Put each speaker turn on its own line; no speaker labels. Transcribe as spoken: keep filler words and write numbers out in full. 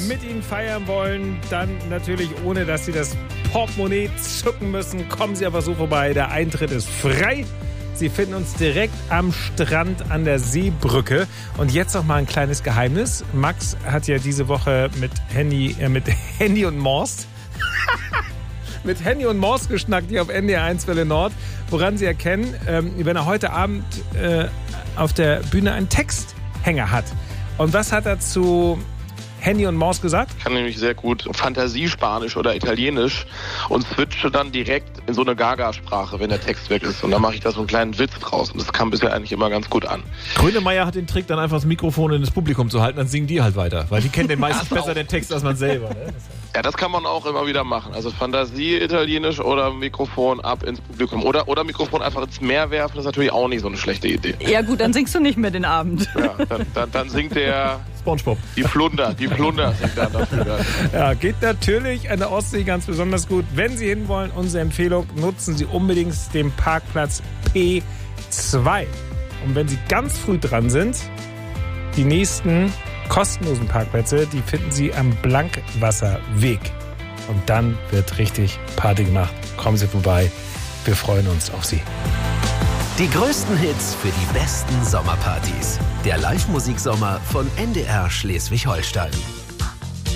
mit Ihnen feiern wollen, dann natürlich ohne, dass Sie das Portemonnaie zucken müssen, kommen Sie aber so vorbei. Der Eintritt ist frei. Sie finden uns direkt am Strand an der Seebrücke. Und jetzt noch mal ein kleines Geheimnis. Max hat ja diese Woche mit Handy, äh, mit Handy und Morst mit Henny und Morst geschnackt hier auf N D R eins Welle Nord, woran Sie erkennen, ähm, wenn er heute Abend äh, auf der Bühne einen Texthänger hat. Und was hat er zu Henny und Morst gesagt?
Ich kann nämlich sehr gut Fantasiespanisch oder Italienisch und switche dann direkt in so eine Gaga-Sprache, wenn der Text weg ist. Und dann mache ich da so einen kleinen Witz draus. Und das kam bisher eigentlich immer ganz gut an.
Grönemeyer hat den Trick, dann einfach das Mikrofon in das Publikum zu halten, dann singen die halt weiter. Weil die kennen den meistens besser den Text als man selber. Ne?
Ja, das kann man auch immer wieder machen. Also Fantasie, Italienisch oder Mikrofon ab ins Publikum. Oder, oder Mikrofon einfach ins Meer werfen, das ist natürlich auch nicht so eine schlechte Idee.
Ja gut, dann singst du nicht mehr den Abend.
Ja, dann, dann, dann singt der
SpongeBob.
Die Flunder, die Flunder singt dann dafür.
Ja, geht natürlich an der Ostsee ganz besonders gut. Wenn Sie hinwollen, unsere Empfehlung, nutzen Sie unbedingt den Parkplatz P zwei. Und wenn Sie ganz früh dran sind, die nächsten kostenlosen Parkplätze, die finden Sie am Blankwasserweg. Und dann wird richtig Party gemacht. Kommen Sie vorbei. Wir freuen uns auf Sie.
Die größten Hits für die besten Sommerpartys. Der Live-Musiksommer von N D R Schleswig-Holstein.